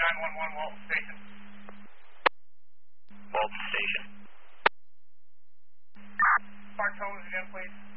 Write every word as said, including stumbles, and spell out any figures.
nine one one, Walton Station. Walton Station. Spark tones again, please.